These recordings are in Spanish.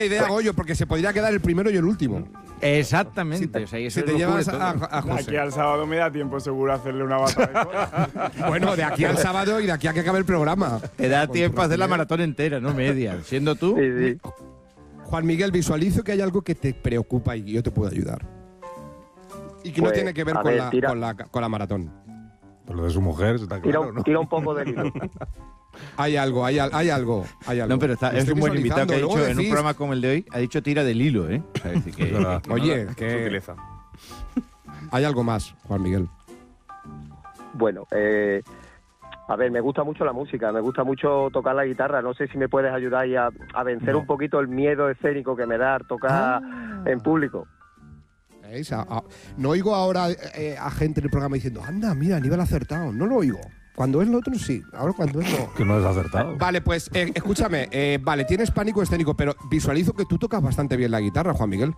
idea, Goyo, porque se podría quedar el primero y el último. Exactamente. Si te llevas a José. Aquí al sábado me da tiempo seguro a hacerle una bata de cola. Bueno, de aquí al sábado y de aquí a que acabe el programa. Te da tiempo a hacer la maratón entera, no media. Siendo tú. Sí. Juan Miguel, visualizo que hay algo que te preocupa y yo te puedo ayudar. Y que no Pues, tiene que ver a con, ver, con la maratón. Por lo de su mujer, está claro, ¿no? Tira un poco de hilo. Hay algo. No, pero Lo es estoy un buen invitado que ha visualizando. dicho Luego en un decís- programa como el de hoy, ha dicho tira del hilo, ¿eh? O sea, es decir, que, Es verdad. Oye, Se que utiliza. hay algo más, Juan Miguel. Bueno, a ver, me gusta mucho la música, me gusta mucho tocar la guitarra. No sé si me puedes ayudar ahí a vencer un poquito el miedo escénico que me da tocar en público. ¿Veis? No oigo ahora a gente en el programa diciendo, anda, mira, Aníbal ha acertado. No lo oigo. Cuando es lo otro, sí. Ahora cuando es no. Que no es acertado. Vale, pues escúchame. Vale, tienes pánico escénico, pero visualizo que tú tocas bastante bien la guitarra, Juan Miguel.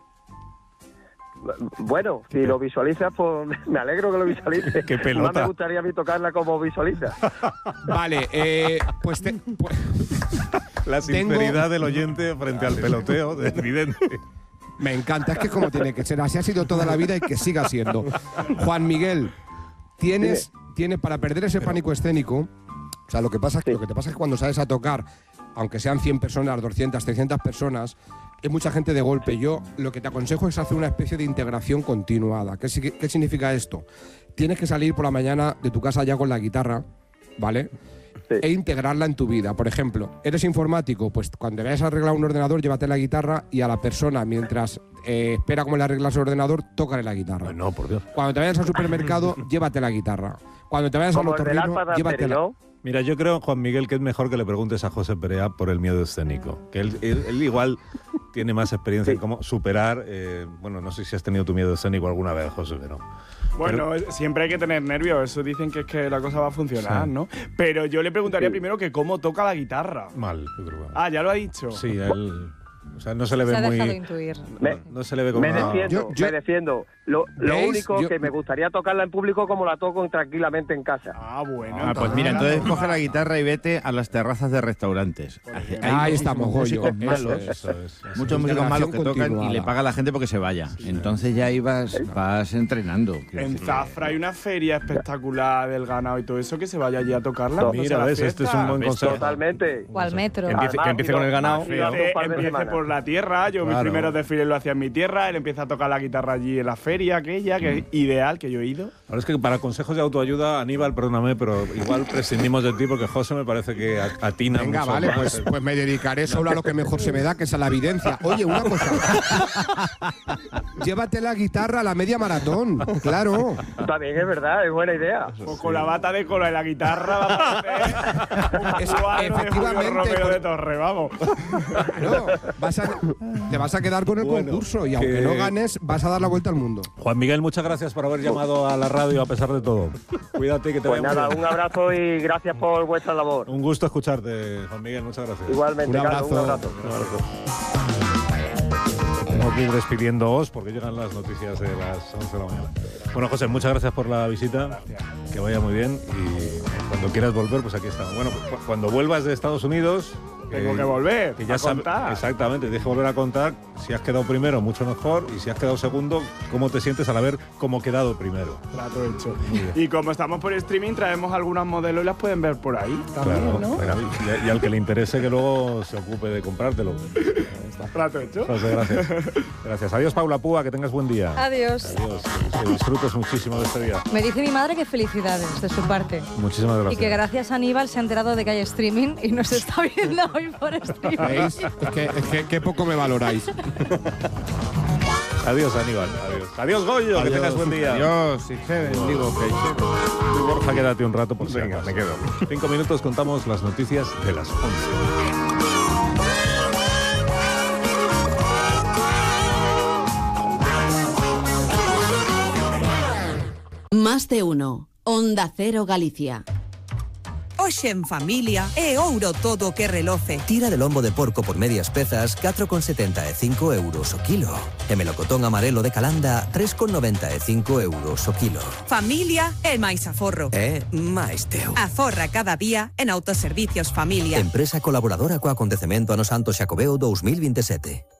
Bueno, si lo visualizas, pues me alegro que lo visualices. Qué pelota. Más me gustaría a mí tocarla como visualiza. Vale, pues La sinceridad del oyente frente al peloteo es evidente. me encanta, es que es como tiene que ser. Así ha sido toda la vida y que siga siendo. Juan Miguel, tienes para perder ese pánico escénico. O sea, lo que te pasa es que cuando sales a tocar, aunque sean 100 personas, 200, 300 personas, es mucha gente de golpe. Yo lo que te aconsejo es hacer una especie de integración continuada. ¿Qué significa esto? Tienes que salir por la mañana de tu casa ya con la guitarra, ¿vale? Sí. E integrarla en tu vida. Por ejemplo, ¿eres informático? Pues cuando vayas a arreglar un ordenador, llévate la guitarra y a la persona, mientras espera cómo le arreglas el ordenador, tócale la guitarra. Ay, no, por Dios. Cuando te vayas al supermercado, llévate la guitarra. Cuando te vayas al Como el del otorrino, Alfa llévatela. ¿no? Mira, yo creo, Juan Miguel, que es mejor que le preguntes a José Perea por el miedo escénico. Que él igual tiene más experiencia en cómo superar. Bueno, no sé si has tenido tu miedo escénico alguna vez, José, pero. Bueno, siempre hay que tener nervios. Eso dicen que es que la cosa va a funcionar, Sí. ¿no? Pero yo le preguntaría primero que cómo toca la guitarra. Mal, yo creo. Ah, ya lo ha dicho. Sí, él. O sea, no se le ve Se ha muy. dejado intuir. No se le ve como. Me defiendo, Yo- me defiendo. Lo ¿Veis? único Yo- que me gustaría tocarla en público como la toco tranquilamente en casa. Ah, bueno. pues mira, entonces coge la guitarra y vete a las terrazas de restaurantes. Ahí estamos, Goyo. Músicos malos, Eso es. muchos músicos malos que tocan continuada. y le paga a la gente porque se vaya. Entonces ya ahí vas entrenando. Quiero En decir. Zafra hay una feria espectacular del ganado y todo eso, que se vaya allí a tocarla. cuando sea Mira, la ves, este es un fiesta. buen consejo. Totalmente. O al metro. Que empiece con el ganado. Empiece por la tierra. Yo mis Claro. primeros desfiles lo hacía en mi tierra. Él empieza a tocar la guitarra allí en la feria aquella, que es ideal, que yo he ido. Ahora es que para consejos de autoayuda, Aníbal, perdóname, pero igual prescindimos de ti porque José me parece que atina Venga, mucho vale, más. pues me dedicaré solo a lo que mejor se me da, que es a la evidencia. Oye, una cosa. Llévate la guitarra a la media maratón, claro. También es verdad, es buena idea. Pues con la bata de cola y la guitarra va a parecer un cubano de Julio Efectivamente, Romero pues- de Torre, vamos. Claro, te vas a quedar con el Bueno, concurso y aunque que- no ganes, vas a dar la vuelta al mundo. Juan Miguel, muchas gracias por haber llamado a la radio a pesar de todo. Cuídate, que te Pues vaya muy nada, bien. un abrazo y gracias por vuestra labor. Un gusto escucharte, Juan Miguel, muchas gracias. Igualmente, Un Carlos, un abrazo. abrazo. Tengo que ir despidiéndoos porque llegan las noticias de las 11 de la mañana. Bueno, José, muchas gracias por la visita. Que vaya muy bien y cuando quieras volver, pues aquí estamos. Bueno, pues cuando vuelvas de Estados Unidos... Tengo que volver Que ya a sabes, contar. exactamente, tienes que volver a contar si has quedado primero, mucho mejor, y si has quedado segundo, cómo te sientes al haber cómo quedado primero. Trato hecho. Muy bien. Y como estamos por streaming, traemos algunas modelos y las pueden ver por ahí también, Claro, ¿no? venga, y al que le interese que luego se ocupe de comprártelo. Trato hecho. José, gracias. Gracias. Adiós, Paula Púa, que tengas buen día. Adiós. Adiós. Que disfrutes muchísimo de este día. Me dice mi madre que felicidades de su parte. Muchísimas gracias. Y que gracias a Aníbal se ha enterado de que hay streaming y nos está viendo hoy por streaming. ¿Veis? Es que qué poco me valoráis. Adiós, Aníbal. Adiós. Adiós, Goyo, que tengas buen día. Adiós, y se bendigo que Tú, Borja, quédate un rato por si Venga, acaso. me quedo. 5 minutos, contamos las noticias de las 11. Más de uno. Onda Cero Galicia. Hoxe en familia é ouro todo o que reloce. Tira de lombo de porco por medias pezas, 4,75 euros o kilo. E melocotón amarelo de Calanda, 3,95 euros o kilo. Familia é máis aforro. É máis teu. Aforra cada día en Autoservicios Familia. Empresa colaboradora co acontecemento Ano Santo Xacobeo 2027.